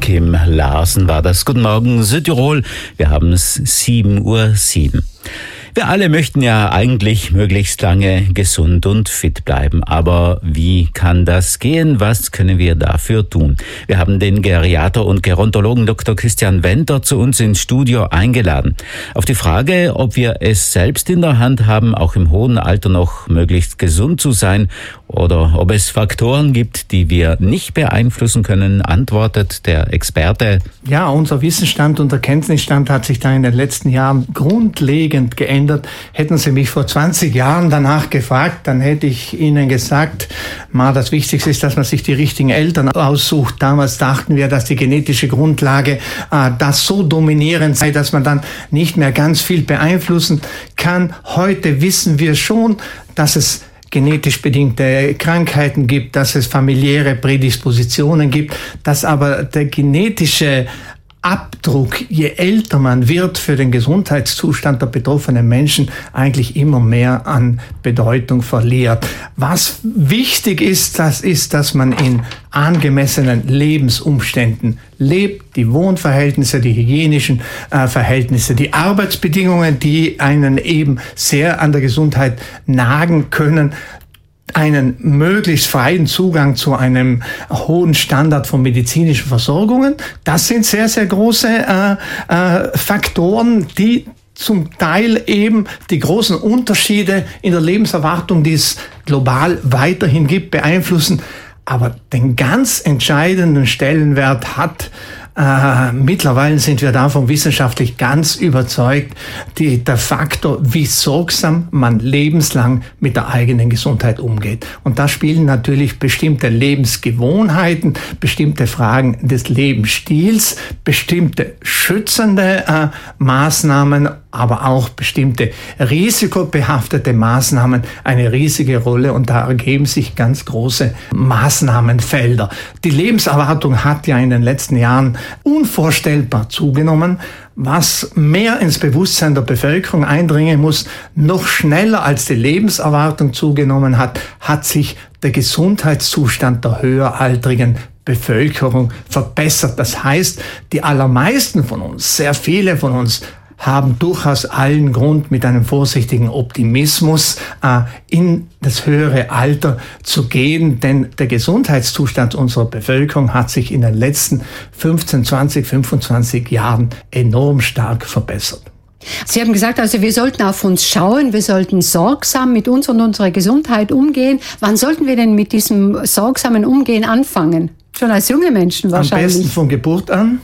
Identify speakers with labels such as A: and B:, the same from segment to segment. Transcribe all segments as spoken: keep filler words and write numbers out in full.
A: Joachim Larsen war das. Guten Morgen, Südtirol. Wir haben es sieben Uhr sieben. Wir alle möchten ja eigentlich möglichst lange gesund und fit bleiben. Aber wie kann das gehen? Was können wir dafür tun? Wir haben den Geriater und Gerontologen Doktor Christian Wenter zu uns ins Studio eingeladen. Auf die Frage, ob wir es selbst in der Hand haben, auch im hohen Alter noch möglichst gesund zu sein, oder ob es Faktoren gibt, die wir nicht beeinflussen können, antwortet der Experte.
B: Ja, unser Wissensstand und der Kenntnisstand hat sich da in den letzten Jahren grundlegend geändert. Hätten Sie mich vor zwanzig Jahren danach gefragt, dann hätte ich Ihnen gesagt, mal das Wichtigste ist, dass man sich die richtigen Eltern aussucht. Damals dachten wir, dass die genetische Grundlage äh, das so dominierend sei, dass man dann nicht mehr ganz viel beeinflussen kann. Heute wissen wir schon, dass es genetisch bedingte Krankheiten gibt, dass es familiäre Prädispositionen gibt, dass aber der genetische Abdruck, je älter man wird, für den Gesundheitszustand der betroffenen Menschen eigentlich immer mehr an Bedeutung verliert. Was wichtig ist, das ist, dass man in angemessenen Lebensumständen lebt, die Wohnverhältnisse, die hygienischen äh, Verhältnisse, die Arbeitsbedingungen, die einen eben sehr an der Gesundheit nagen können, einen möglichst freien Zugang zu einem hohen Standard von medizinischen Versorgungen. Das sind sehr, sehr große äh, äh, Faktoren, die zum Teil eben die großen Unterschiede in der Lebenserwartung, die es global weiterhin gibt, beeinflussen. Aber den ganz entscheidenden Stellenwert hat, Äh, mittlerweile sind wir davon wissenschaftlich ganz überzeugt, die, der Faktor, wie sorgsam man lebenslang mit der eigenen Gesundheit umgeht. Und da spielen natürlich bestimmte Lebensgewohnheiten, bestimmte Fragen des Lebensstils, bestimmte schützende äh, Maßnahmen, aber auch bestimmte risikobehaftete Maßnahmen eine riesige Rolle, und da ergeben sich ganz große Maßnahmenfelder. Die Lebenserwartung hat ja in den letzten Jahren unvorstellbar zugenommen, was mehr ins Bewusstsein der Bevölkerung eindringen muss. Noch schneller als die Lebenserwartung zugenommen hat, hat sich der Gesundheitszustand der höheraltrigen Bevölkerung verbessert. Das heißt, die allermeisten von uns, sehr viele von uns, haben durchaus allen Grund, mit einem vorsichtigen Optimismus äh, in das höhere Alter zu gehen, denn der Gesundheitszustand unserer Bevölkerung hat sich in den letzten fünfzehn, zwanzig, fünfundzwanzig Jahren enorm stark verbessert.
C: Sie haben gesagt, also wir sollten auf uns schauen, wir sollten sorgsam mit uns und unserer Gesundheit umgehen. Wann sollten wir denn mit diesem sorgsamen Umgehen anfangen? Schon als junge Menschen wahrscheinlich.
B: Am besten von Geburt an.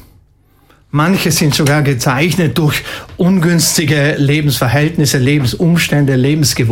B: Manche sind sogar gezeichnet durch ungünstige Lebensverhältnisse, Lebensumstände, Lebensgewohnheiten.